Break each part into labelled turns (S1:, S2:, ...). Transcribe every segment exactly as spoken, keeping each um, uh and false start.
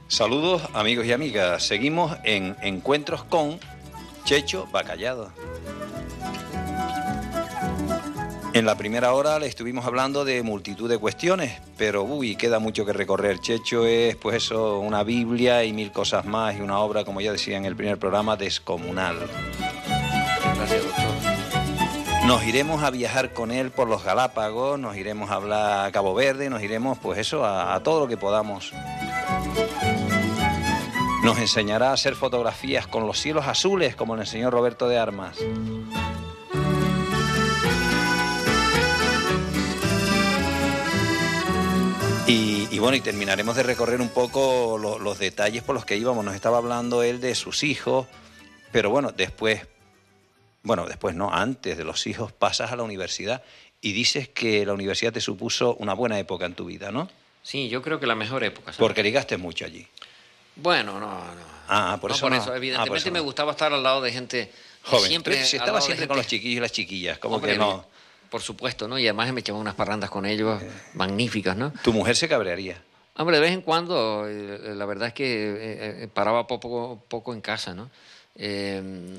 S1: Saludos amigos y amigas, seguimos en Encuentros con Checho Bacallado. En la primera hora le estuvimos hablando de multitud de cuestiones, pero uy, queda mucho que recorrer. Checho es, pues eso, una Biblia y mil cosas más, y una obra, como ya decía en el primer programa, descomunal.
S2: Gracias, doctor.
S1: Nos iremos a viajar con él por los Galápagos, nos iremos a hablar a Cabo Verde, nos iremos, pues eso, a, a todo lo que podamos. Nos enseñará a hacer fotografías con los cielos azules, como le enseñó Roberto de Armas. Y, y bueno, y terminaremos de recorrer un poco lo, los detalles por los que íbamos. Nos estaba hablando él de sus hijos, pero bueno, después, bueno, después no, antes de los hijos pasas a la universidad y dices que la universidad te supuso una buena época en tu vida, ¿no?
S2: Sí, yo creo que la mejor época. ¿Sabes?
S1: Porque ligaste mucho allí.
S2: Bueno, no, no.
S1: Ah, por
S2: no
S1: eso
S2: por
S1: no.
S2: eso. Evidentemente
S1: Ah, por eso no.
S2: me gustaba estar al lado de gente
S1: joven.
S2: Siempre,
S1: si estaba siempre con los chiquillos y las chiquillas, como Hombre, que no.
S2: Por supuesto, ¿no? Y además me echaba unas parrandas con ellos eh, magníficas, ¿no?
S1: ¿Tu mujer se cabrearía?
S2: Hombre, de vez en cuando, eh, la verdad es que eh, paraba poco, poco en casa, ¿no? Eh,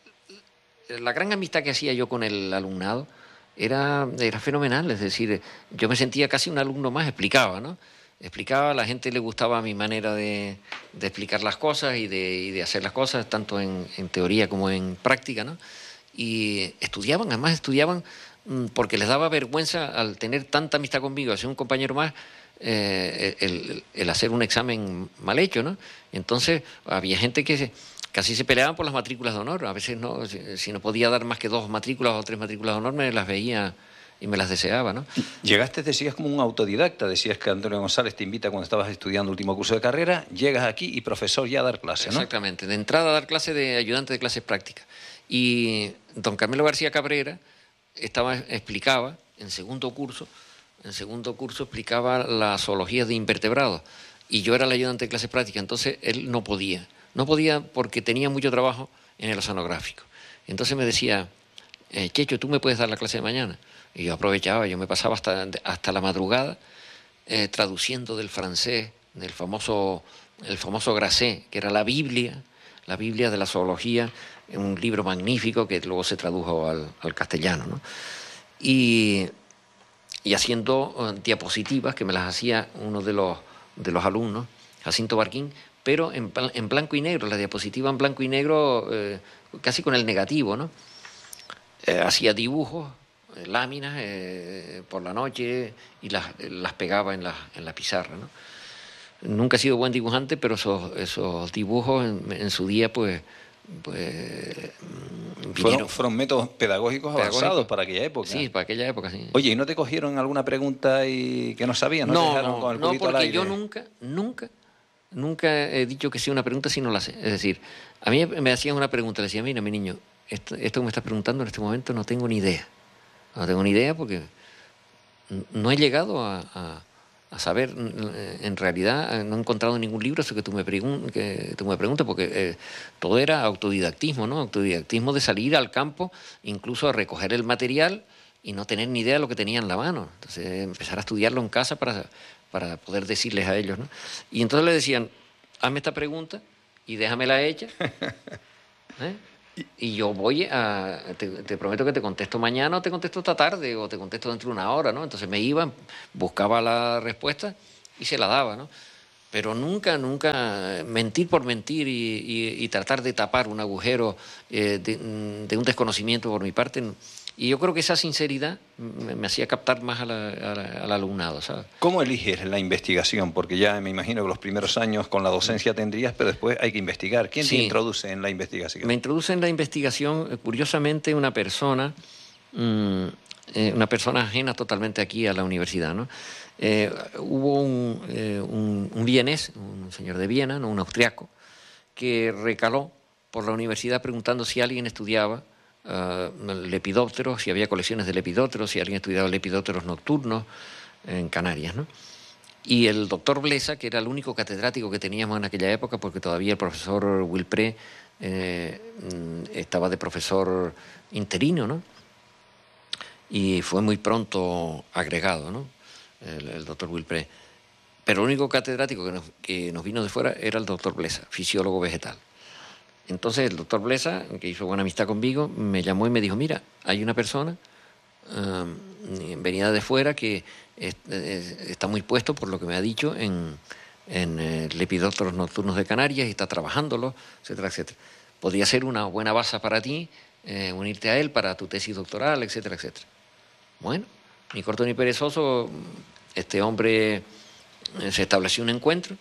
S2: la gran amistad que hacía yo con el alumnado era, era fenomenal, es decir, yo me sentía casi un alumno más, explicaba, ¿no? Explicaba, a la gente le gustaba mi manera de, de explicar las cosas y de, y de hacer las cosas, tanto en, en teoría como en práctica, ¿no? Y estudiaban, además estudiaban porque les daba vergüenza al tener tanta amistad conmigo, al ser un compañero más, eh, el, el hacer un examen mal hecho, ¿no? Entonces había gente que se, casi se peleaban por las matrículas de honor, a veces no, si, si no podía dar más que dos matrículas o tres matrículas de honor, me las veía y me las deseaba, ¿no?
S1: Llegaste, decías, como un autodidacta, decías que Antonio González te invita cuando estabas estudiando último curso de carrera, llegas aquí y profesor ya a dar clase, ¿no?
S2: Exactamente, de entrada a dar clase de ayudante de clases prácticas. Y don Carmelo García Cabrera estaba, explicaba en segundo curso, en segundo curso explicaba la zoología de invertebrados, y yo era el ayudante de clases prácticas, entonces él no podía, no podía porque tenía mucho trabajo en el oceanográfico. Entonces me decía, eh, Checho, ¿tú me puedes dar la clase de mañana? Y yo aprovechaba, yo me pasaba hasta, hasta la madrugada eh, traduciendo del francés, del famoso, el famoso Grasset, que era la Biblia, la Biblia de la zoología, un libro magnífico que luego se tradujo al, al castellano, ¿no? Y, y haciendo uh, diapositivas que me las hacía uno de los, de los alumnos, Jacinto Barquín, pero en, en blanco y negro, la diapositiva en blanco y negro, eh, casi con el negativo, ¿no? Eh, hacía dibujos, láminas eh, por la noche y las, las pegaba en la, en la pizarra, ¿no? Nunca he sido buen dibujante, pero esos, esos dibujos en, en su día, pues... pues
S1: fueron, fueron métodos pedagógicos, pedagógicos avanzados para aquella época.
S2: Sí, para aquella época, sí.
S1: Oye, ¿y no te cogieron alguna pregunta y que no sabían? ¿No,
S2: no,
S1: te dejaron
S2: no,
S1: con el
S2: no
S1: culito
S2: porque
S1: al aire?
S2: Yo nunca, nunca, nunca he dicho que sea una pregunta si no la sé. Es decir, a mí me hacían una pregunta, le decía, mira, mi niño, esto, esto que me estás preguntando en este momento no tengo ni idea. No tengo ni idea porque no he llegado a, a, a saber, en realidad no he encontrado ningún libro eso que tú me, pregun que tú me preguntas, porque eh, todo era autodidactismo, ¿no? Autodidactismo de salir al campo, incluso a recoger el material y no tener ni idea de lo que tenía en la mano. Entonces empezar a estudiarlo en casa para, para poder decirles a ellos, ¿no? Y entonces le decían, hazme esta pregunta y déjamela hecha, ¿eh? Y yo voy a, te, te prometo que te contesto mañana o te contesto esta tarde o te contesto dentro de una hora, ¿no? Entonces me iba, buscaba la respuesta y se la daba, ¿no? Pero nunca, nunca mentir por mentir y, y, y tratar de tapar un agujero eh, de, de un desconocimiento por mi parte. Y yo creo que esa sinceridad me, me hacía captar más a la, a la, al alumnado, ¿sabes?
S1: ¿Cómo eliges la investigación? Porque ya me imagino que los primeros años con la docencia tendrías, pero después hay que investigar. ¿Quién sí. te introduce en la investigación?
S2: Me introduce en la investigación, curiosamente, una persona, mmm, eh, una persona ajena totalmente aquí a la universidad, ¿no? Eh, hubo un, eh, un, un vienés, un señor de Viena, ¿no? Un austriaco, que recaló por la universidad preguntando si alguien estudiaba Uh, lepidópteros, si había colecciones de lepidópteros, si alguien estudiaba lepidópteros nocturnos en Canarias, ¿no? Y el doctor Blesa, que era el único catedrático que teníamos en aquella época, porque todavía el profesor Wilpré eh, estaba de profesor interino, ¿no? Y fue muy pronto agregado, ¿no? El, el doctor Wilpré. pero el único catedrático que nos, que nos vino de fuera era el doctor Blesa, fisiólogo vegetal. Entonces el doctor Blesa, que hizo buena amistad conmigo, me llamó y me dijo, mira, hay una persona um, venida de fuera que es, es, está muy puesto, por lo que me ha dicho, en, en eh, lepidópteros nocturnos de Canarias y está trabajándolo, etcétera, etcétera. Podría ser una buena base para ti, eh, unirte a él para tu tesis doctoral, etcétera, etcétera. Bueno, ni corto ni perezoso, este hombre eh, se estableció un encuentro.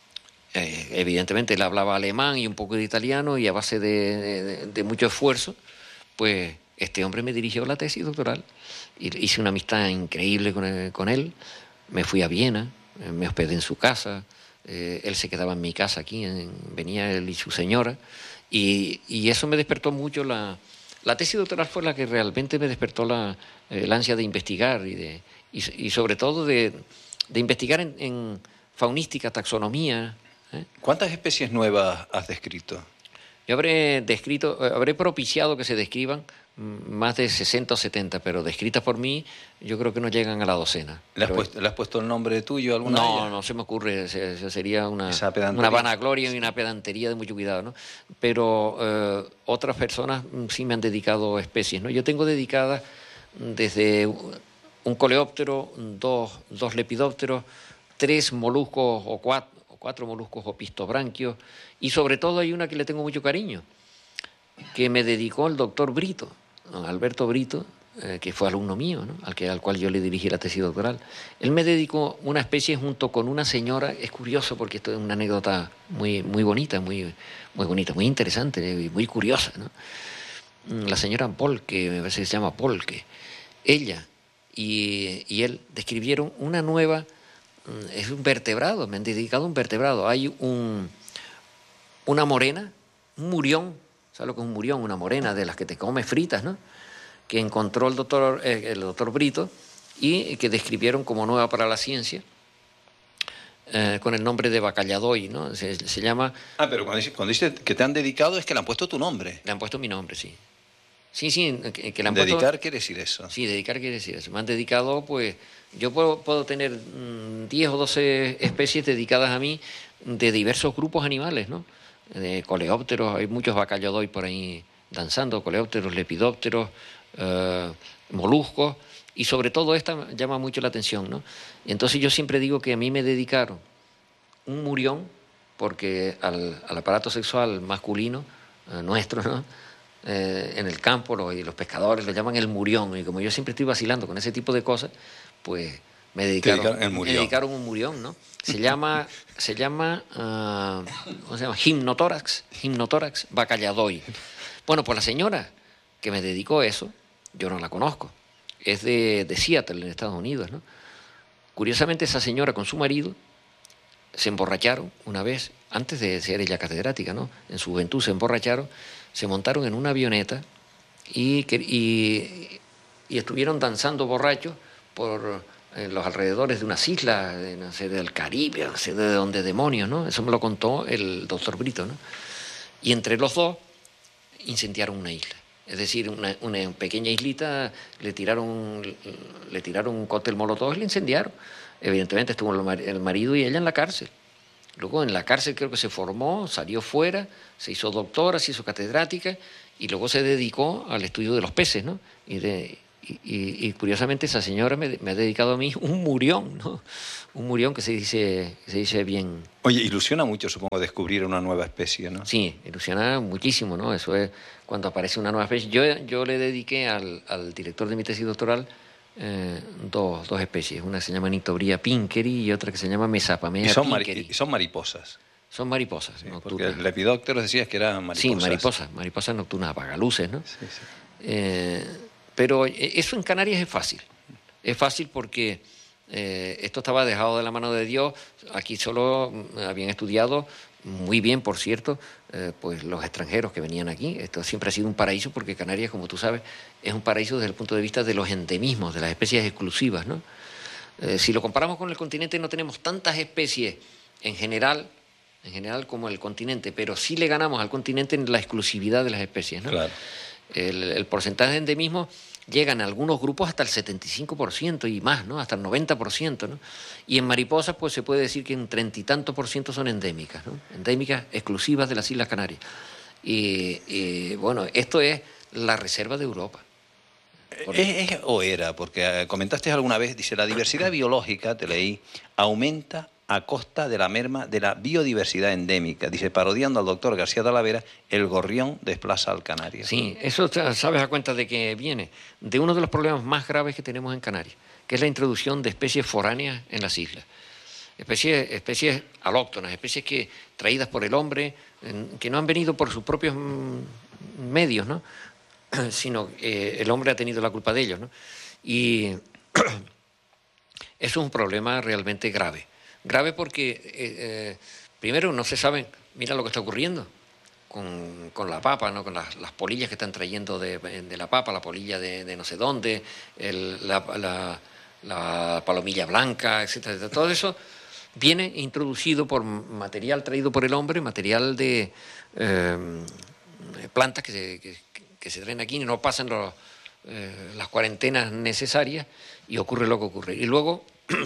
S2: Eh, evidentemente él hablaba alemán y un poco de italiano y a base de, de, de mucho esfuerzo, pues este hombre me dirigió la tesis doctoral y hice una amistad increíble con él, con él. Me fui a Viena, eh, me hospedé en su casa, eh, él se quedaba en mi casa aquí, en, venía él y su señora y, y eso me despertó mucho la, la tesis doctoral fue la que realmente me despertó la, eh, la ansia de investigar y, de, y, y sobre todo de, de investigar en, en faunística, taxonomía. ¿Eh?
S1: ¿Cuántas especies nuevas has descrito?
S2: Yo habré descrito, habré propiciado que se describan más de sesenta o setenta, pero descritas por mí yo creo que no llegan a la docena.
S1: ¿Le has, puesto, ¿le has puesto el nombre tuyo a alguna
S2: no,
S1: de ellas?
S2: No se me ocurre, sería una, una vanagloria y una pedantería de mucho cuidado, ¿no? Pero eh, otras personas sí me han dedicado especies, ¿no? Yo tengo dedicadas desde un coleóptero, dos, dos lepidópteros, tres moluscos o cuatro, cuatro moluscos opistobranquios, y sobre todo hay una que le tengo mucho cariño, que me dedicó el doctor Brito, don Alberto Brito, eh, que fue alumno mío, ¿no? al, que, al cual yo le dirigí la tesis doctoral. Él me dedicó una especie junto con una señora, es curioso porque esto es una anécdota muy, muy bonita, muy, muy bonita, muy interesante y muy curiosa, ¿no? La señora Polke, me parece que se llama Polke, ella y, y él describieron una nueva... Es un vertebrado, me han dedicado un vertebrado. Hay un, una morena, un murión, ¿sabes lo que es un murión? Una morena de las que te comes fritas, ¿no? Que encontró el doctor, eh, el doctor Brito y que describieron como nueva para la ciencia, eh, con el nombre de Bacalladoy, ¿no? Se, se llama...
S1: Ah, pero cuando dices, cuando dices que te han dedicado es que le han puesto tu nombre.
S2: Le han puesto mi nombre, sí. Sí, sí, que, que le han
S1: dedicar
S2: puesto...
S1: quiere decir eso.
S2: Sí, dedicar quiere decir eso. Me han dedicado, pues, yo puedo, puedo tener mmm, diez o doce especies dedicadas a mí de diversos grupos animales, ¿no? De coleópteros, hay muchos bacalladoy por ahí danzando, coleópteros, lepidópteros, eh, moluscos, y sobre todo esta llama mucho la atención, ¿no? Entonces yo siempre digo que a mí me dedicaron un murión, porque al, al aparato sexual masculino, eh, nuestro, ¿no? Eh, en el campo los, y los pescadores lo llaman el murión, y como yo siempre estoy vacilando con ese tipo de cosas, pues me dedicaron,
S1: dedicaron,
S2: me dedicaron un murión, ¿no? Se llama, se llama, uh, ¿cómo se llama? Gimnotórax, Gimnotórax bacalladoy. Bueno, pues la señora que me dedicó eso, yo no la conozco, es de, de Seattle, en Estados Unidos, ¿no? Curiosamente esa señora con su marido se emborracharon una vez, antes de ser ella catedrática, ¿no? En su juventud se emborracharon, se montaron en una avioneta y, y, y estuvieron danzando borrachos por en los alrededores de unas islas, de, no sé, del Caribe, no sé de dónde demonios, ¿no? Eso me lo contó el doctor Brito, ¿no? Y entre los dos incendiaron una isla. Es decir, una, una pequeña islita, le tiraron, le tiraron un cóctel molotov y le incendiaron. Evidentemente estuvo el marido y ella en la cárcel. Luego en la cárcel creo que se formó, salió fuera, se hizo doctora, se hizo catedrática y luego se dedicó al estudio de los peces, ¿no? Y, de, y, y, y curiosamente esa señora me, me ha dedicado a mí un murión, ¿no? Un murión que se dice, que se dice bien.
S1: Oye, ilusiona mucho, supongo, descubrir una nueva especie, ¿no?
S2: Sí, ilusiona muchísimo, ¿no? Eso es cuando aparece una nueva especie. Yo, yo le dediqué al, al director de mi tesis doctoral Eh, dos, dos especies, una que se llama Nyctobria pinkeri y otra que se llama Mesapamea
S1: y son
S2: pinkeri.
S1: Mari, son mariposas.
S2: Son mariposas
S1: Sí,
S2: nocturnas.
S1: porque el lepidóptero decías que eran mariposas.
S2: Sí, mariposas, mariposas nocturnas, apagaluces, ¿no?
S1: Sí, sí.
S2: Eh, pero eso en Canarias es fácil. Es fácil porque eh, esto estaba dejado de la mano de Dios. Aquí solo habían estudiado muy bien, por cierto, eh, pues los extranjeros que venían aquí. Esto siempre ha sido un paraíso porque Canarias, como tú sabes, es un paraíso desde el punto de vista de los endemismos, de las especies exclusivas, ¿no? Eh, si lo comparamos con el continente, no tenemos tantas especies en general, en general como el continente, pero sí le ganamos al continente en la exclusividad de las especies, ¿no?
S1: Claro.
S2: El, el porcentaje de endemismo llegan algunos grupos hasta el setenta y cinco por ciento y más, ¿no? Hasta el noventa por ciento, ¿no? Y en mariposas, pues se puede decir que un treinta y tanto por ciento son endémicas, ¿no? Endémicas exclusivas de las Islas Canarias. Y, y bueno, esto es la reserva de Europa.
S1: ¿Es, es o era? Porque comentaste alguna vez, dice, la diversidad biológica, te leí, aumenta a costa de la merma de la biodiversidad endémica. Dice, parodiando al doctor García Talavera, el gorrión desplaza al canario.
S2: Sí, eso sabes a cuenta de que viene de uno de los problemas más graves que tenemos en Canarias, que es la introducción de especies foráneas en las islas. Especies, especies alóctonas, especies que traídas por el hombre, que no han venido por sus propios medios, ¿no? Sino que el hombre ha tenido la culpa de ellos, ¿no? Y eso es un problema realmente grave. Grave porque, eh, eh, primero, no se sabe, mira lo que está ocurriendo con, con la papa, ¿no? Con las, las polillas que están trayendo de, de la papa, la polilla de, de no sé dónde, el, la, la, la palomilla blanca, etcétera, etcétera. Todo eso viene introducido por material traído por el hombre, material de eh, plantas que se, que, que se traen aquí y no pasan los, eh, las cuarentenas necesarias y ocurre lo que ocurre. Y luego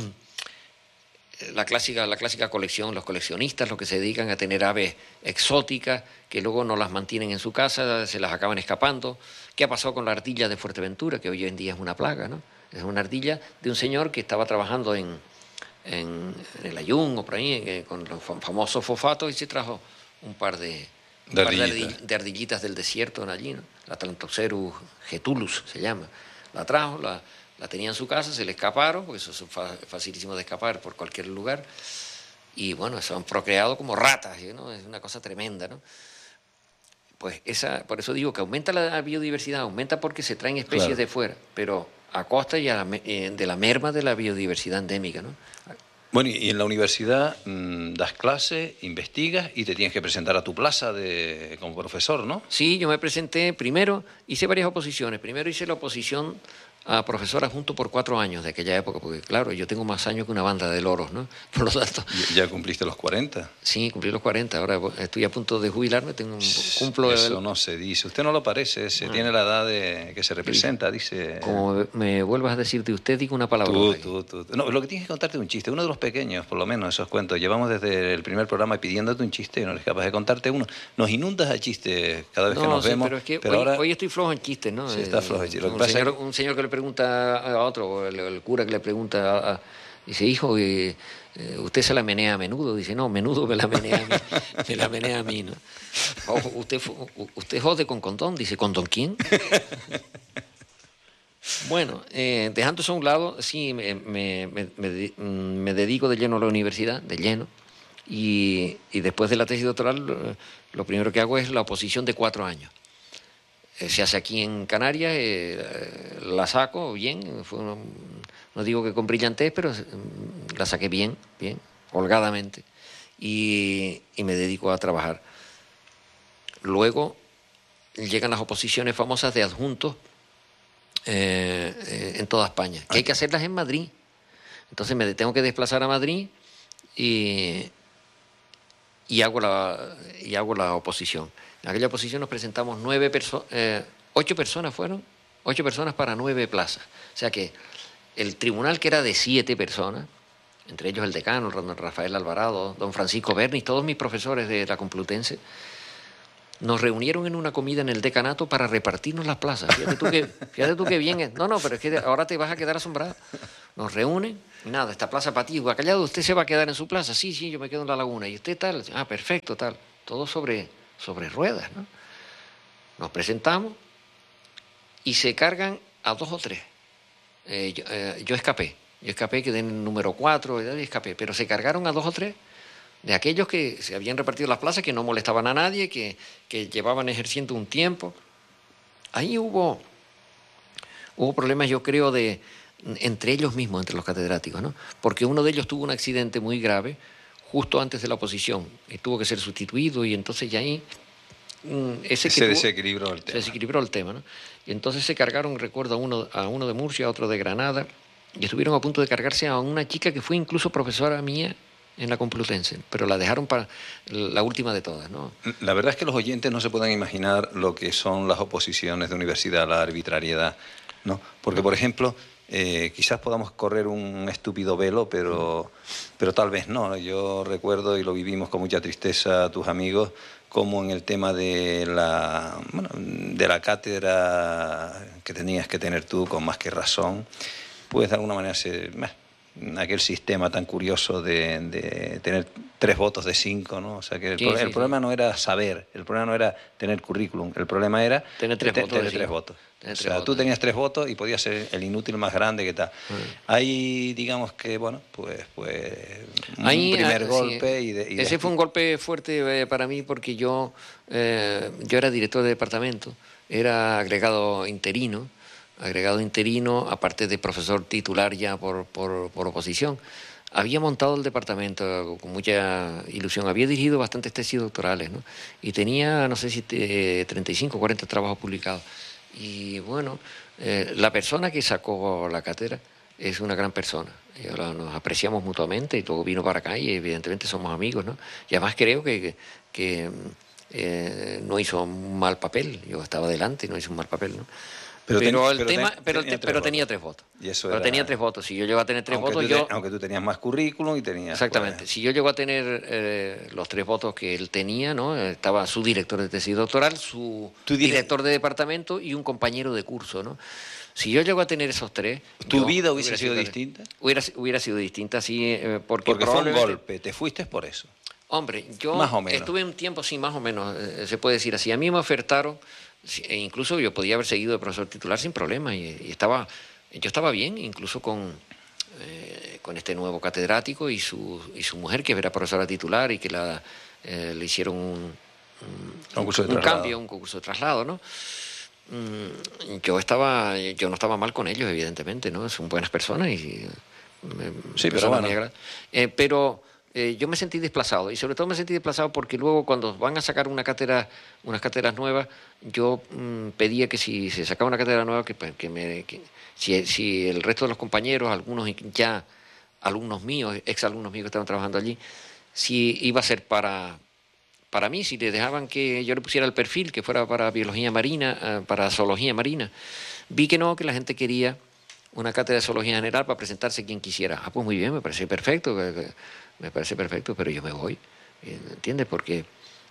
S2: la clásica, la clásica colección, los coleccionistas, los que se dedican a tener aves exóticas, que luego no las mantienen en su casa, se las acaban escapando. ¿Qué ha pasado con la ardilla de Fuerteventura, que hoy en día es una plaga, ¿no? Es una ardilla de un señor que estaba trabajando en, en, en el Ayun o por ahí, en, con los famosos fosfatos, y se trajo un par de, un
S1: de,
S2: par
S1: ardillita.
S2: de, de ardillitas del desierto allí, ¿no? La Talantoxerus getulus se llama. La trajo, la... La tenía en su casa, se le escaparon, porque eso es facilísimo de escapar por cualquier lugar. Y bueno, se han procreado como ratas, ¿no? Es una cosa tremenda, ¿no? Pues esa, por eso digo que aumenta la biodiversidad, aumenta porque se traen especies claro. de fuera, pero a costa y a la, de la merma de la biodiversidad endémica, ¿no?
S1: Bueno, y en la universidad mmm, das clases, investigas y te tienes que presentar a tu plaza de, como profesor, ¿no?
S2: Sí, yo me presenté primero, hice varias oposiciones. Primero hice la oposición a profesor adjunto por cuatro años de aquella época, porque claro, yo tengo más años que una banda de loros, ¿no? Por lo tanto...
S1: ¿Ya cumpliste los cuarenta?
S2: Sí, cumplí los cuarenta, ahora estoy a punto de jubilarme, tengo un, cumplo...
S1: Eso
S2: el...
S1: no se dice, usted no lo parece, se ah. tiene la edad de que se representa, dice...
S2: Como me vuelvas a decir de usted, digo una palabra.
S1: Tú, tú, tú. No, lo que tienes que contarte es un chiste, uno de los pequeños, por lo menos, esos cuentos. Llevamos desde el primer programa pidiéndote un chiste y no eres capaz de contarte uno. Nos inundas a chistes cada vez
S2: no,
S1: que nos
S2: sí,
S1: vemos.
S2: pero es que
S1: pero
S2: hoy,
S1: ahora...
S2: hoy estoy flojo en chistes, ¿no?
S1: Sí, está flojo en chistes.
S2: Un, señor, es... un señor que le pregunta a otro, el, el cura que le pregunta, a, a, dice, hijo, eh, ¿usted se la menea a menudo? Dice, no, menudo me la menea a mí, me la menea a mí, ¿no? O, usted, usted jode con condón, dice, ¿condón quién? Bueno, eh, dejando eso a un lado, sí, me, me, me, me dedico de lleno a la universidad, de lleno, y, y después de la tesis doctoral, lo primero que hago es la oposición de cuatro años. Se hace aquí en Canarias, eh, la saco bien, fue una, no digo que con brillantez, pero la saqué bien, bien, holgadamente, y, y me dedico a trabajar. Luego llegan las oposiciones famosas de adjuntos eh, eh, en toda España, que hay que hacerlas en Madrid. Entonces me tengo que desplazar a Madrid y, y, hago, la, y hago la oposición. En aquella oposición nos presentamos nueve personas, eh, ocho personas fueron, ocho personas para nueve plazas. O sea que el tribunal, que era de siete personas, entre ellos el decano, don Rafael Alvarado, don Francisco Bernis, todos mis profesores de la Complutense, nos reunieron en una comida en el decanato para repartirnos las plazas. Fíjate tú que, fíjate tú que bien es. No, no, pero es que ahora te vas a quedar asombrado. Nos reúnen, nada, esta plaza para ti, Guacallado, ¿usted se va a quedar en su plaza? Sí, sí, yo me quedo en la laguna. ¿Y usted tal? Ah, perfecto, tal. Todo sobre... sobre ruedas, ¿no? Nos presentamos y se cargan a dos o tres. Eh, yo, eh, yo escapé, yo escapé, quedé en el número cuatro, y escapé, pero se cargaron a dos o tres de aquellos que se habían repartido las plazas, que no molestaban a nadie, que, que llevaban ejerciendo un tiempo. Ahí hubo, hubo problemas, yo creo, de entre ellos mismos, entre los catedráticos, ¿no? Porque uno de ellos tuvo un accidente muy grave justo antes de la oposición y tuvo que ser sustituido, y entonces ya ahí ese
S1: se
S2: tuvo,
S1: desequilibró el tema.
S2: Se desequilibró el tema, ¿no? Y entonces se cargaron, recuerdo, a uno, a uno de Murcia, a otro de Granada, y estuvieron a punto de cargarse a una chica que fue incluso profesora mía en la Complutense, pero la dejaron para la última de todas, ¿no?
S1: La verdad es que los oyentes no se pueden imaginar lo que son las oposiciones de universidad, la arbitrariedad. ¿no? Porque, por ejemplo, eh, quizás podamos correr un estúpido velo, pero, pero tal vez no. Yo recuerdo, y lo vivimos con mucha tristeza, tus amigos, como en el tema de la, bueno, de la cátedra que tenías que tener tú con más que razón, pues de alguna manera se... aquel sistema tan curioso de, de tener tres votos de cinco, ¿no? O sea que el,
S2: Sí,
S1: pro,
S2: sí,
S1: el
S2: sí.
S1: problema no era saber, el problema no era tener currículum, el problema era
S2: tener tres
S1: te,
S2: votos.
S1: tener tres votos.
S2: Tener
S1: o
S2: tres
S1: sea,
S2: votos,
S1: tú
S2: sí.
S1: tenías tres votos y podías ser el inútil más grande que tal.
S2: Mm.
S1: Ahí, digamos que, bueno, pues, pues un
S2: Ahí,
S1: primer
S2: ah,
S1: golpe
S2: sí.
S1: y, de, y
S2: Ese
S1: de...
S2: fue un golpe fuerte eh, para mí porque yo, eh, yo era director de departamento, era agregado interino, agregado interino, aparte de profesor titular ya por, por, por oposición. Había montado el departamento con mucha ilusión, había dirigido bastantes tesis doctorales, ¿no? Y tenía, no sé si eh, treinta y cinco o cuarenta trabajos publicados. Y bueno, eh, la persona que sacó la cátedra es una gran persona. Y ahora nos apreciamos mutuamente y luego vino para acá y evidentemente somos amigos, ¿no? Y además creo que, que eh, no hizo un mal papel. Yo estaba delante y no hizo un mal papel, ¿no?
S1: Pero,
S2: Pero
S1: ten,
S2: el
S1: pero
S2: tema,
S1: ten,
S2: pero,
S1: tenía,
S2: te, pero tenía tres votos.
S1: Y eso
S2: pero
S1: era...
S2: tenía tres votos. Si yo llego a tener tres
S1: aunque
S2: votos,
S1: tú
S2: yo...
S1: Te, aunque tú tenías más currículum y tenías...
S2: Exactamente.
S1: Pues...
S2: Si yo llego a tener eh, los tres votos que él tenía, ¿no? Estaba su director de tesis doctoral, su
S1: dire...
S2: director de departamento y un compañero de curso, ¿no? Si yo llego a tener esos tres...
S1: ¿Tu
S2: yo,
S1: vida hubiese
S2: hubiera
S1: sido,
S2: sido
S1: distinta?
S2: Hubiera, hubiera sido distinta, sí, eh, porque,
S1: porque fue un golpe, te fuiste por eso.
S2: Hombre, yo
S1: más o menos.
S2: estuve un tiempo, sí, más o menos, eh, se puede decir así. A mí me ofertaron, e incluso yo podía haber seguido de profesor titular sin problema, y, y estaba, yo estaba bien, incluso con, eh, con este nuevo catedrático y su, y su mujer, que era profesora titular y que la, eh, le hicieron un, un,
S1: concurso de
S2: un cambio, un concurso de traslado, ¿no? Yo estaba, yo no estaba mal con ellos, evidentemente, ¿no? Son buenas personas y
S1: me, sí, pero bueno.
S2: Eh, pero eh, yo me sentí desplazado y sobre todo me sentí desplazado porque luego cuando van a sacar una cátedra, unas cátedras nuevas, yo mmm, pedía que si se sacaba una cátedra nueva, que, que, me, que si, si el resto de los compañeros, algunos ya alumnos míos, ex alumnos míos que estaban trabajando allí, si iba a ser para para mí, si le dejaban que yo le pusiera el perfil, que fuera para biología marina, para zoología marina, vi que no, que la gente quería una cátedra de zoología general para presentarse quien quisiera. Ah, pues muy bien, me parece perfecto, me parece perfecto, pero yo me voy, ¿entiendes? Porque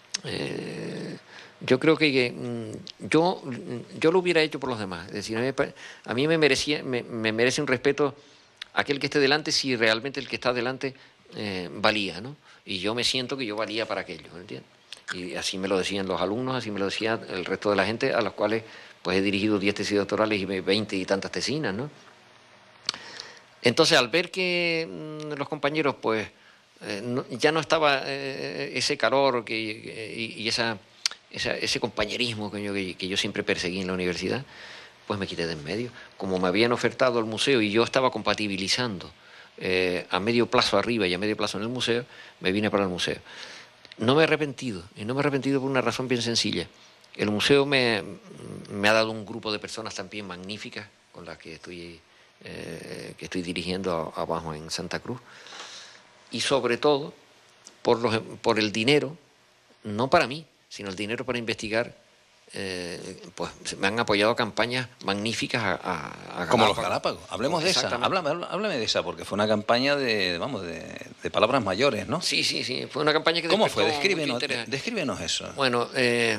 S2: eh, yo creo que mm, yo, yo lo hubiera hecho por los demás. Es decir, a mí, a mí me, merecía, me, me merece un respeto aquel que esté delante si realmente el que está delante eh, valía, ¿no? Y yo me siento que yo valía para aquello, ¿entiendes? Y así me lo decían los alumnos, así me lo decía el resto de la gente a los cuales pues he dirigido diez tesis doctorales y veinte y tantas tesinas, ¿no? Entonces, al ver que mmm, los compañeros, pues, eh, no, ya no estaba eh, ese calor que, y, y esa, esa, ese compañerismo que yo, que, que yo siempre perseguí en la universidad, pues me quité de en medio. Como me habían ofertado el museo y yo estaba compatibilizando eh, a medio plazo arriba y a medio plazo en el museo, me vine para el museo. No me he arrepentido, y no me he arrepentido por una razón bien sencilla. El museo me, me ha dado un grupo de personas también magníficas con las que estoy, eh, que estoy dirigiendo abajo en Santa Cruz. Y sobre todo, por, los, por el dinero, no para mí, sino el dinero para investigar, eh, pues me han apoyado campañas magníficas a, a, a Galápagos.
S1: Como los Galápagos. Hablemos de esa. Háblame, háblame de esa, porque fue una campaña de, vamos, de, de palabras mayores, ¿no?
S2: Sí, sí, sí. Fue una campaña que
S1: ¿Cómo fue? Descríbenos, descríbenos eso.
S2: Bueno, eh,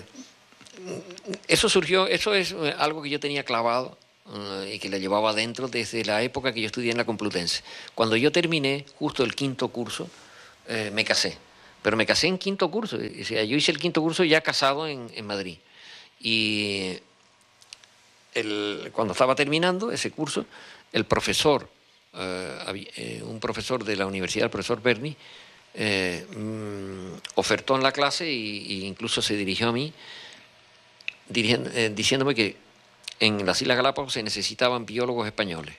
S2: eso surgió, eso es algo que yo tenía clavado uh, y que le llevaba adentro desde la época que yo estudié en la Complutense. Cuando yo terminé justo el quinto curso, eh, me casé. Pero me casé en quinto curso. O sea, yo hice el quinto curso ya casado en, en Madrid. Y el, cuando estaba terminando ese curso, el profesor, eh, eh, un profesor de la universidad, el profesor Berni, eh, mm, ofertó en la clase e incluso se dirigió a mí dirigiendo, eh, diciéndome que en las Islas Galápagos se necesitaban biólogos españoles.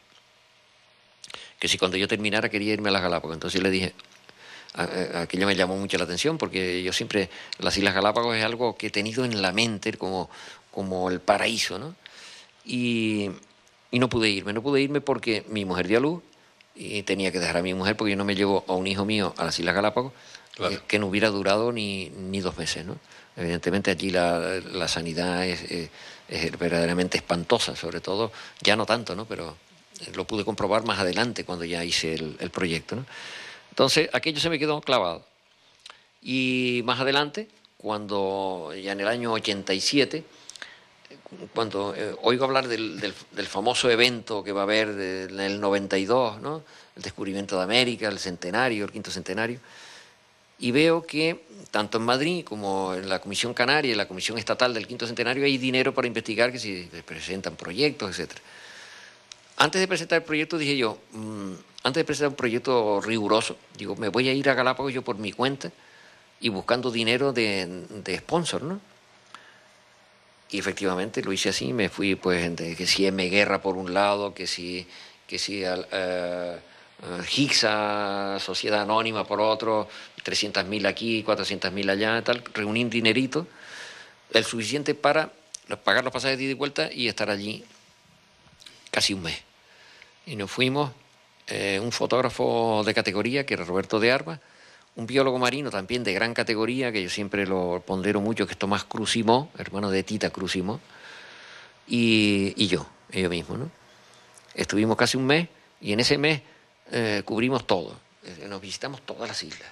S2: Que si cuando yo terminara quería irme a las Galápagos. Entonces le dije... Aquello me llamó mucho la atención porque yo siempre, las Islas Galápagos es algo que he tenido en la mente como, como el paraíso, ¿no? Y, y no pude irme, no pude irme porque mi mujer dio a luz y tenía que dejar a mi mujer porque yo no me llevo a un hijo mío a las Islas Galápagos
S1: claro.
S2: eh, que no hubiera durado ni, ni dos meses, ¿no? Evidentemente allí la, la sanidad es, es, es verdaderamente espantosa, sobre todo, ya no tanto, ¿no? Pero lo pude comprobar más adelante cuando ya hice el, el proyecto, ¿no? Entonces aquello se me quedó clavado. Y más adelante, cuando ya en el año ochenta y siete, cuando eh, oigo hablar del, del, del famoso evento que va a haber de, en el noventa y dos, ¿no? El descubrimiento de América, el centenario, el quinto centenario, y veo que tanto en Madrid como en la Comisión Canaria y la Comisión Estatal del quinto centenario hay dinero para investigar, que si presentan proyectos, etcétera. Antes de presentar el proyecto dije yo, mmm, antes de presentar un proyecto riguroso, digo, me voy a ir a Galápagos yo por mi cuenta y buscando dinero de, de sponsor, ¿no? Y efectivamente lo hice así, me fui pues de, que si M Guerra por un lado, que si, que si uh, uh, Hixa, Sociedad Anónima por otro, trescientos mil aquí, cuatrocientos mil allá, tal, reuní un dinerito, el suficiente para pagar los pasajes de ida y vuelta y estar allí casi un mes. Y nos fuimos, eh, un fotógrafo de categoría, que era Roberto de Armas, un biólogo marino también de gran categoría, que yo siempre lo pondero mucho, que es Tomás Cruz-Simó, hermano de Tita Cruz-Simó, y, y yo, yo mismo, ¿no? Estuvimos casi un mes, y en ese mes eh, cubrimos todo, eh, nos visitamos todas las islas,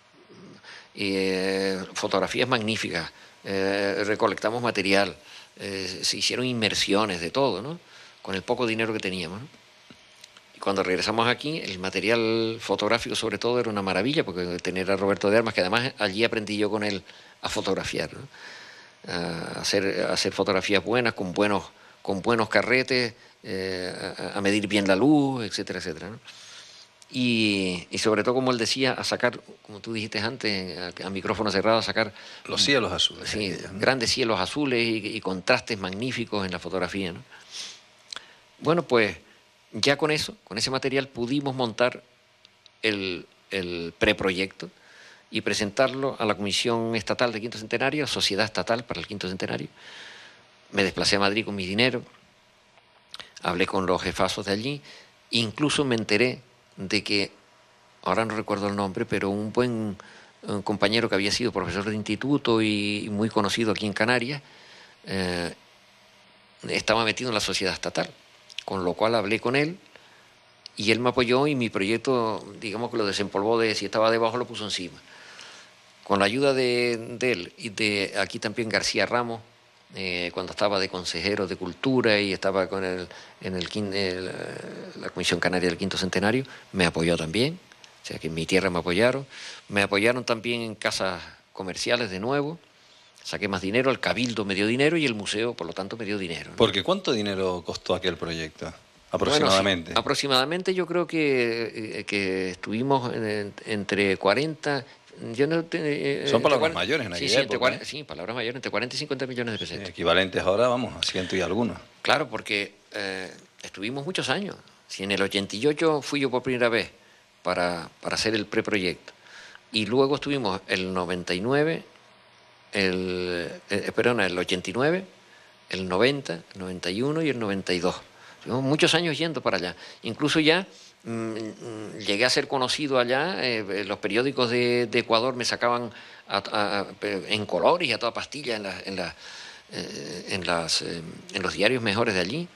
S2: eh, fotografías magníficas, eh, recolectamos material, eh, se hicieron inmersiones de todo, ¿no? Con el poco dinero que teníamos, ¿no? Y cuando regresamos aquí, el material fotográfico sobre todo era una maravilla, porque tener a Roberto de Armas, que además allí aprendí yo con él a fotografiar, ¿no? A hacer, a hacer fotografías buenas, con buenos, con buenos carretes, eh, a, a medir bien la luz, etcétera, etcétera, ¿no? Y, y sobre todo, como él decía, a sacar, como tú dijiste antes, a, a micrófono cerrado, a sacar...
S1: Los cielos azules.
S2: Sí,
S1: aquellos, ¿no?
S2: Grandes cielos azules y, y contrastes magníficos en la fotografía, ¿no? Bueno, pues ya con eso, con ese material, pudimos montar el, el preproyecto y presentarlo a la Comisión Estatal del Quinto Centenario, Sociedad Estatal para el Quinto Centenario. Me desplacé a Madrid con mi dinero, hablé con los jefazos de allí, incluso me enteré de que, ahora no recuerdo el nombre, pero un buen un compañero que había sido profesor de instituto y muy conocido aquí en Canarias, eh, estaba metido en la Sociedad Estatal, con lo cual hablé con él y él me apoyó y mi proyecto, digamos que lo desempolvó, de si estaba debajo lo puso encima. Con la ayuda de, de él y de aquí también García Ramos, eh, cuando estaba de consejero de Cultura y estaba con el, en el, el, la Comisión Canaria del Quinto Centenario, me apoyó también, o sea que en mi tierra me apoyaron. Me apoyaron también en casas comerciales de nuevo, saqué más dinero, el Cabildo me dio dinero y el museo, por lo tanto, me dio dinero, ¿no?
S1: Porque ¿cuánto dinero costó aquel proyecto? Aproximadamente.
S2: Bueno, sí, aproximadamente yo creo que, que estuvimos en, entre cuarenta... Yo no, eh,
S1: Son palabras
S2: cuarenta,
S1: mayores en aquella
S2: sí, sí,
S1: época.
S2: cuarenta, sí, palabras mayores, entre cuarenta y cincuenta millones de pesetas.
S1: Sí, equivalentes ahora, vamos, a ciento y algunos.
S2: Claro, porque eh, estuvimos muchos años. Si en el ochenta y ocho fui yo por primera vez para, para hacer el preproyecto, y luego estuvimos el noventa y nueve, el, eh, perdón, el ochenta y nueve, el noventa, el noventa y uno y el noventa y dos. Estuvimos muchos años yendo para allá. Incluso ya mmm, llegué a ser conocido allá, eh, los periódicos de, de Ecuador me sacaban a, a, a, en colores y a toda pastilla en, la, en, la, eh, en, las, eh, en los diarios mejores de allí.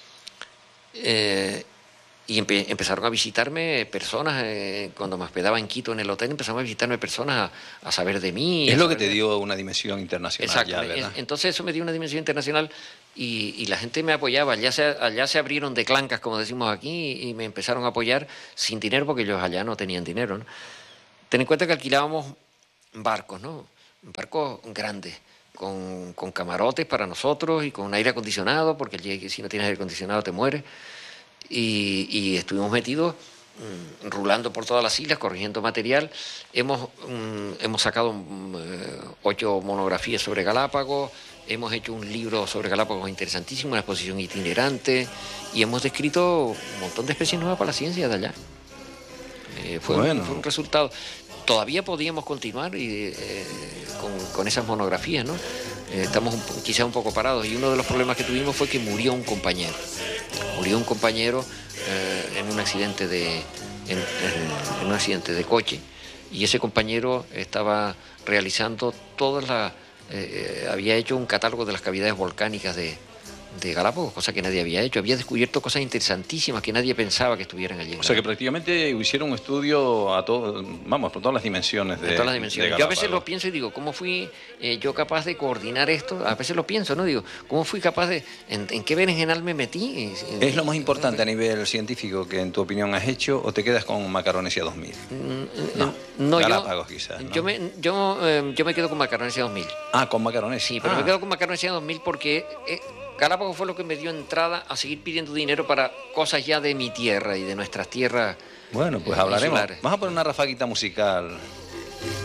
S2: Eh, y empe empezaron a visitarme personas, eh, cuando me hospedaba en Quito en el hotel, empezaron a visitarme personas a, a saber de mí.
S1: Es lo que
S2: te
S1: de... dio una dimensión internacional.
S2: Exacto,
S1: ya, ¿verdad?
S2: Entonces eso me dio una dimensión internacional y, y la gente me apoyaba. Allá se, allá se abrieron de clancas, como decimos aquí, y me empezaron a apoyar sin dinero, porque ellos allá no tenían dinero, ¿no? Ten en cuenta que alquilábamos barcos, ¿no? Barcos grandes, con, con camarotes para nosotros y con aire acondicionado, porque allí, si no tienes aire acondicionado te mueres. Y, y estuvimos metidos, mmm, rulando por todas las islas, corrigiendo material. Hemos, mmm, hemos sacado mmm, ocho monografías sobre Galápagos, hemos hecho un libro sobre Galápagos interesantísimo, una exposición itinerante, y hemos descrito un montón de especies nuevas para la ciencia de allá. Eh, fue, bueno. un, fue un resultado. Todavía podíamos continuar y, eh, con, con esas monografías, ¿no? Eh, estamos un, quizá un poco parados, y uno de los problemas que tuvimos fue que murió un compañero. Murió un compañero eh, en un accidente de en, en, en un accidente de coche, y ese compañero estaba realizando todas las... Eh, había hecho un catálogo de las cavidades volcánicas de, de Galápagos, cosa que nadie había hecho. Había descubierto cosas interesantísimas que nadie pensaba que estuvieran allí.
S1: O sea que prácticamente hicieron un estudio a todo, vamos, por todas las dimensiones de,
S2: de todas las dimensiones.
S1: de
S2: Yo a veces lo pienso y digo, ¿cómo fui eh, yo capaz de coordinar esto? A veces lo pienso, ¿no? Digo, ¿cómo fui capaz de... ¿En, en qué berenjenal me metí?
S1: ¿Es lo más importante a nivel científico que en tu opinión has hecho o te quedas con Macaronesia dos mil?
S2: No, no
S1: Galápagos
S2: yo,
S1: quizás, ¿no?
S2: Yo me, yo, eh, yo me quedo con Macaronesia dos mil.
S1: Ah, con Macaronesia.
S2: Sí, pero
S1: ah.
S2: me quedo con Macaronesia dos mil porque... Eh, Galápagos fue lo que me dio entrada a seguir pidiendo dinero para cosas ya de mi tierra y de nuestras tierras.
S1: Bueno, pues
S2: eh,
S1: hablaremos.
S2: insulares.
S1: Vamos a poner una rafaguita musical.